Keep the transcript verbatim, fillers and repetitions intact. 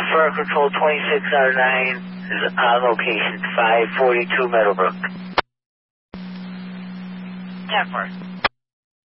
Fire Control twenty-six out of nine is on location, five forty-two Meadowbrook. ten four.